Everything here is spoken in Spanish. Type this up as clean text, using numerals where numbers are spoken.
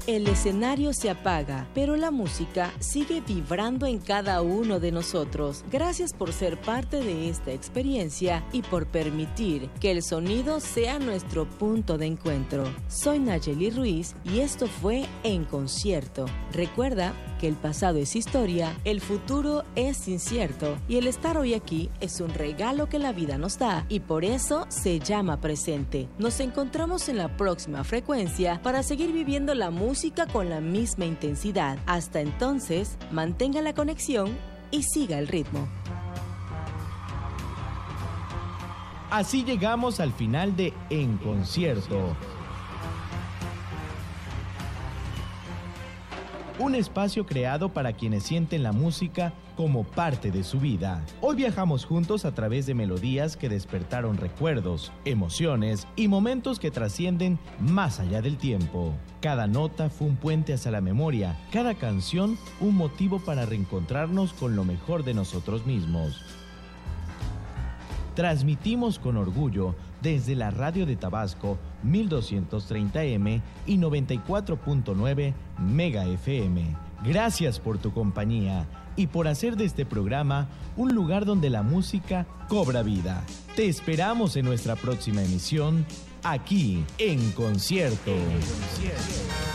El escenario se apaga, pero la música sigue vibrando en cada uno de nosotros. Gracias por ser parte de esta experiencia y por permitir que el sonido sea nuestro punto de encuentro. Soy Nayeli Ruiz y esto fue En Concierto. Recuerda que el pasado es historia, el futuro es incierto y el estar hoy aquí es un regalo que la vida nos da y por eso se llama presente. Nos encontramos en la próxima frecuencia para seguir viviendo la música con la misma intensidad. Hasta entonces, mantenga la conexión y siga el ritmo. Así llegamos al final de En Concierto. Un espacio creado para quienes sienten la música como parte de su vida. Hoy viajamos juntos a través de melodías que despertaron recuerdos, emociones y momentos que trascienden más allá del tiempo. Cada nota fue un puente hacia la memoria, cada canción un motivo para reencontrarnos con lo mejor de nosotros mismos. Transmitimos con orgullo desde la radio de Tabasco 1230M y 94.9 Mega FM. Gracias por tu compañía y por hacer de este programa un lugar donde la música cobra vida. Te esperamos en nuestra próxima emisión, aquí en Concierto.